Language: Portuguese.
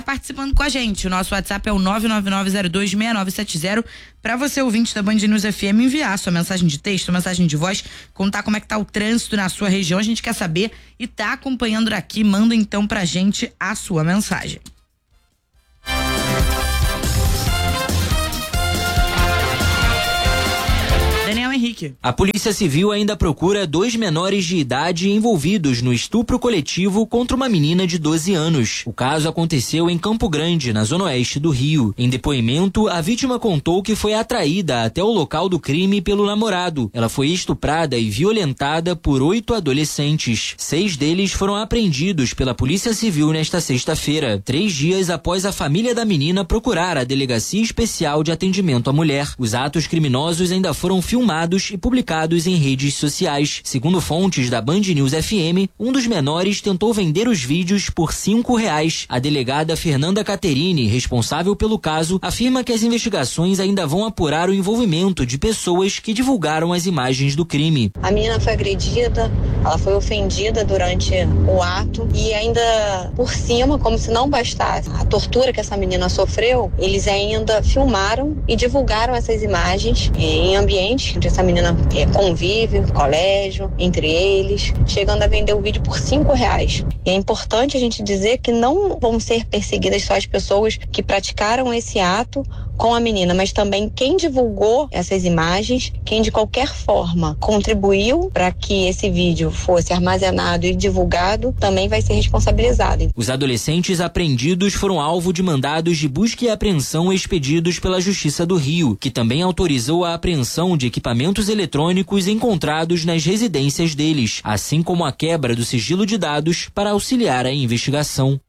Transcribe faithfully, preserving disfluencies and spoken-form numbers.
participando com a gente. O nosso WhatsApp é o nove nove nove zero dois seis nove sete zero. Para você, ouvinte da Band News F M, enviar sua mensagem de texto, mensagem de voz, contar como é que tá o trânsito na sua região. A gente quer saber e tá acompanhando aqui. Manda então pra gente a sua mensagem. Daniel Henrique. A Polícia Civil ainda procura dois menores de idade envolvidos no estupro coletivo contra uma menina de doze anos. O caso aconteceu em Campo Grande, na zona oeste do Rio. Em depoimento, a vítima contou que foi atraída até o local do crime pelo namorado. Ela foi estuprada e violentada por oito adolescentes. Seis deles foram apreendidos pela Polícia Civil nesta sexta-feira, três dias após a família da menina procurar a Delegacia Especial de Atendimento à Mulher. Os atos criminosos ainda foram filmados filmados e publicados em redes sociais. Segundo fontes da Band News F M, um dos menores tentou vender os vídeos por cinco reais. A delegada Fernanda Caterini, responsável pelo caso, afirma que as investigações ainda vão apurar o envolvimento de pessoas que divulgaram as imagens do crime. A menina foi agredida, ela foi ofendida durante o ato e ainda por cima, como se não bastasse a tortura que essa menina sofreu, eles ainda filmaram e divulgaram essas imagens em ambientes onde essa menina é, convive, colégio, entre eles, chegando a vender o vídeo por cinco reais. E é importante a gente dizer que não vão ser perseguidas só as pessoas que praticaram esse ato com a menina, mas também quem divulgou essas imagens, quem de qualquer forma contribuiu para que esse vídeo fosse armazenado e divulgado, também vai ser responsabilizado. Os adolescentes apreendidos foram alvo de mandados de busca e apreensão expedidos pela Justiça do Rio, que também autorizou a apreensão de equipamentos eletrônicos encontrados nas residências deles, assim como a quebra do sigilo de dados para auxiliar a investigação.